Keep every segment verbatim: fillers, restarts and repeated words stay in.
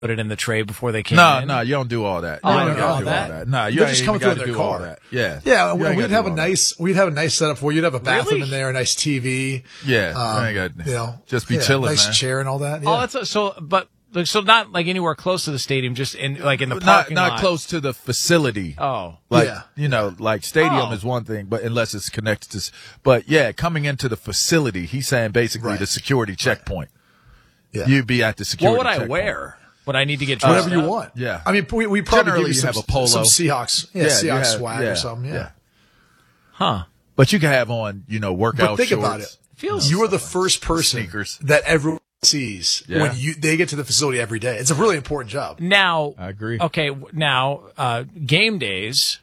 put it in the tray before they came no, in? No, no, you don't do all that. Oh, you I don't don't gotta know do that. all that. No, you They're ain't just even coming through gotta their do car. all that. Yeah. Yeah, You ain't we'd gotta have do a all that. nice we'd have a nice setup for you. You'd have a bathroom Really? in there, a nice T V. Yeah, um, you ain't got, you know, just be yeah, chilling, nice man. chair and all that. Yeah. Oh, that's a, so. But like, so not like anywhere close to the stadium, just in like in the not parking not lot. close to the facility. Oh, Like, Yeah. you know, like stadium Oh. is one thing, but unless it's connected to, s- but yeah, coming into the facility, he's saying basically Right. the security checkpoint. Yeah. You'd be at the security what would I checkpoint. wear? Would I need to get dressed Whatever you up? want. Yeah. I mean, we we probably Generally, give you you some, have a polo. some Seahawks, yeah, you Seahawks have- swag yeah, or something. Yeah. Huh? But you can have on, you know, workout But think shorts. about it. Feels You are the first person Sneakers. that everyone sees Yeah. when you they get to the facility every day. It's a really important job. Now, I agree. Okay, w- now uh, game days.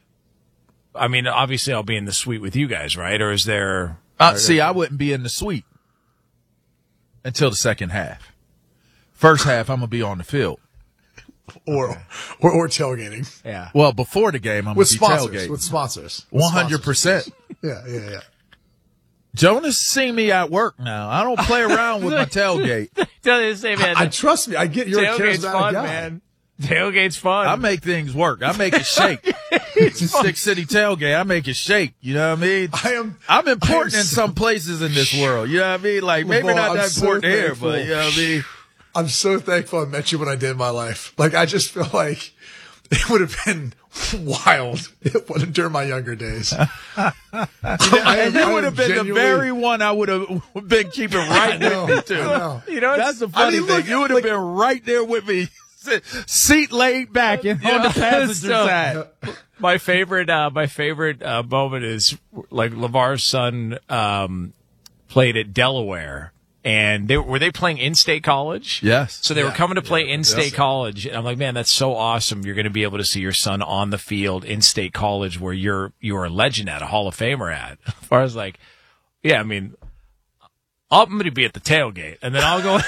I mean, obviously, I'll be in the suite with you guys, right? Or is there? Uh, see, I wouldn't be in the suite until the second half. First half, I'm gonna be on the field. Or, or or tailgating Yeah. Well, before the game, I'm with gonna be sponsors. tailgating. With sponsors. With One hundred percent. sponsors. Yeah, yeah, yeah. Jonas seen me at work now. I don't play around with my tailgate. Tell you the same, man. I trust me. I get you're a Tailgate's charismatic fun, guy. man. Tailgate's fun. I make things work. I make it shake. Stick City tailgate. I make it shake. You know what I mean? I am. I'm important I am in so- some places in this world. You know what I mean? Like maybe Lamar, not I'm that so important here, thankful. but you know what I mean? I'm so thankful I met you when I did in my life. Like I just feel like it would have been wild during my younger days. I And am- you I would am have been the genuinely- very one I would have been keeping right I know, with me too. I know. you know, That's the it's- funny I mean, thing. look, You would have like- been right there with me, sit- seat laid back and on the passenger So- side. my favorite. Uh, my favorite uh, moment is like LeVar's son um, played at Delaware. And they were they playing in-state college? Yes. So they were Yeah. coming to play Yeah. in-state Yes. college, and I'm like, man, that's so awesome. You're going to be able to see your son on the field, in-state college, where you're you're a legend at, a Hall of Famer at. As far as like, yeah, I mean, I'm going to be at the tailgate, and then I'll go.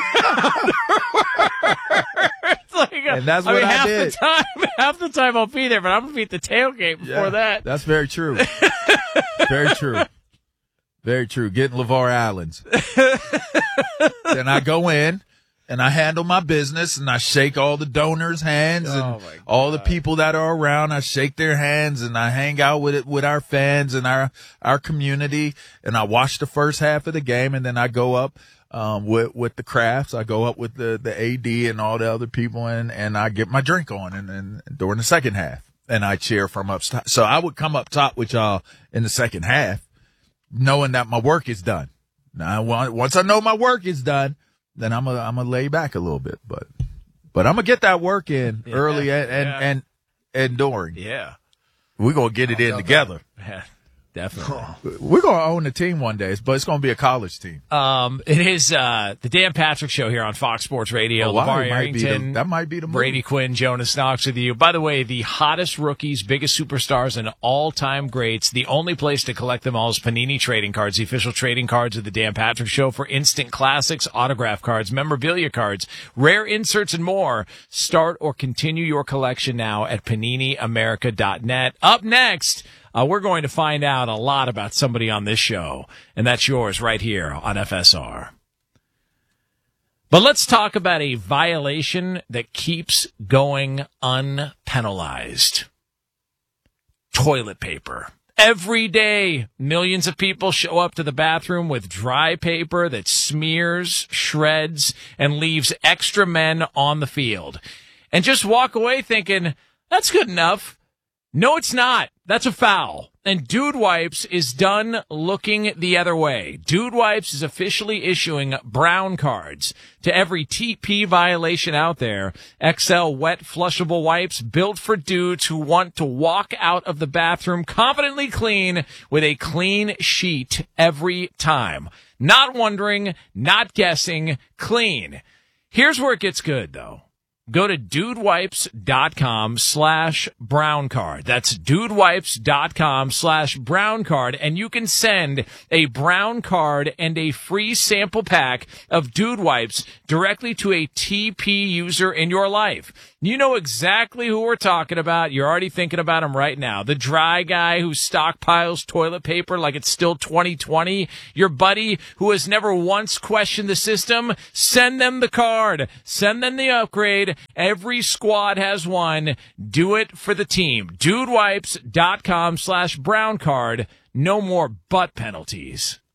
It's like, And that's I what mean, I half did. the time, half the time I'll be there, but I'm going to be at the tailgate before Yeah, that. That's very true. Very true. Very true. Getting LeVar Allen's. Then I go in and I handle my business and I shake all the donors' hands and Oh, my all the people that are around. I shake their hands and I hang out with it with our fans and our our community. And I watch the first half of the game and then I go up um, with with the crafts. I go up with the the A D and all the other people and and I get my drink on and, and during the second half and I cheer from up top. So I would come up top with y'all in the second half, knowing that my work is done. Now, once I know my work is done, then I'm gonna I'm gonna lay back a little bit, but but I'm gonna get that work in Yeah, early and and, yeah. and and during. Yeah, We're gonna get it in together. yeah, definitely. We're gonna own the team one day, but it's gonna be a college team. Um, it is uh, the Dan Patrick Show here on Fox Sports Radio. Oh, wow, LeVar it might be the- Arrington, that might be the move. Brady Quinn, Jonas Knox with you. By the way, the hottest rookies, biggest superstars, and all-time greats. The only place to collect them all is Panini Trading Cards, the official trading cards of the Dan Patrick Show for instant classics, autograph cards, memorabilia cards, rare inserts, and more. Start or continue your collection now at panini america dot net. Up next, Uh, we're going to find out a lot about somebody on this show, and that's yours right here on F S R. But let's talk about a violation that keeps going unpenalized. Toilet paper. Every day, millions of people show up to the bathroom with dry paper that smears, shreds, and leaves extra men on the field. And just walk away thinking, that's good enough. No, it's not. That's a foul. And Dude Wipes is done looking the other way. Dude Wipes is officially issuing brown cards to every T P violation out there. X L wet flushable wipes built for dudes who want to walk out of the bathroom confidently clean with a clean sheet every time. Not wondering, not guessing, clean. Here's where it gets good, though. Go to dudewipes.com slash brown card. That's dudewipes.com slash brown card, and you can send a brown card and a free sample pack of Dude Wipes directly to a T P user in your life. You know exactly who we're talking about. You're already thinking about him right now. The dry guy who stockpiles toilet paper like it's still twenty twenty. Your buddy who has never once questioned the system. Send them the card. Send them the upgrade. Every squad has one. Do it for the team. Dudewipes.com slash brown card. No more butt penalties.